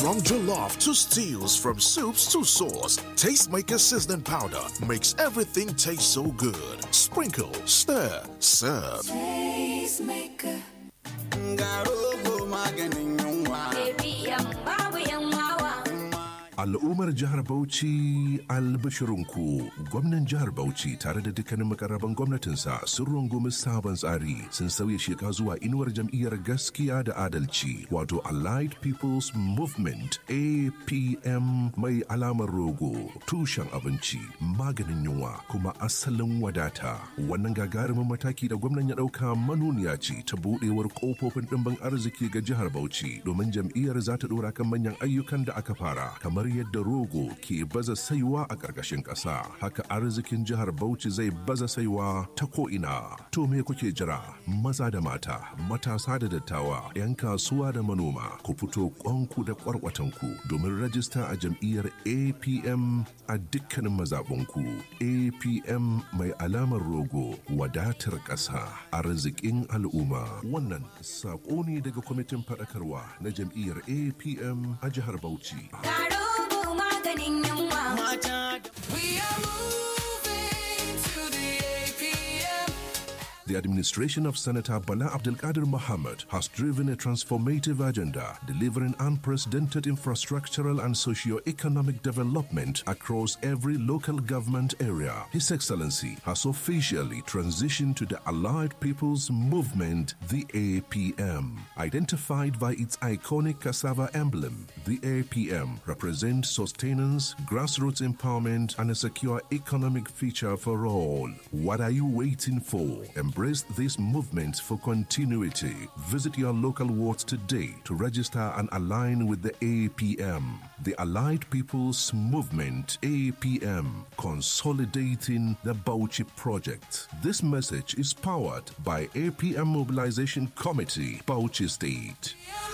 From jollof to stews, from soups to sauce, Tastemaker seasoning powder makes everything taste so good. Sprinkle, stir, serve. Tastemaker. Al'ummar jihar Bauchi albashirinku gwamnan jihar Bauchi tare da dukkanin makarraban gwamnatinsa sun rungumi sabon tsari sun sauya sheka zuwa inuwar jam'iyyar gaskiya da adalci wato Allied People's Movement APM mai alamar rogo tushen abinci maganin yunwa kuma asalin wadata. Wannan gagarumin mataki da gwamnan ya ɗauka manuniya ce ta buɗewar ƙofofin ɗimbin arziki ga jihar Bauchi domin jam'iyyar za ta ɗora kan manyan ayyukan da aka fara kamar yadda rogo ke baza saiwa a ƙarƙashin ƙasa haka arzikin jihar Bauchi zai baza saiwa ta ko'ina. To me kuke jira maza da mata matasa da dattawa 'yan kasuwa da manoma ku fito ƙwanku da ƙwarƙwatanku domin rajista a jam'iyyar APM a dukkanin mazaɓunku. APM mai alamar rogo wadatar ƙasa arzikin al'umma. Wannan saƙo ne daga kwamitin faɗakarwa na jam'iyyar APM a jihar Bauchi. We are moving to the APM. The administration of Senator Bala Abdelkader Mohammed has driven a transformative agenda, delivering unprecedented infrastructural and socio-economic development across every local government area. His Excellency has officially transitioned to the Allied People's Movement, the APM. Identified by its iconic cassava emblem, the APM represents sustenance, grassroots empowerment, and a secure economic future for all. What are you waiting for? Embrace this movement for continuity. Visit your local wards today to register and align with the APM. The Allied People's Movement, APM, consolidating the Bauchi project. This message is powered by APM Mobilization Committee, Bauchi State.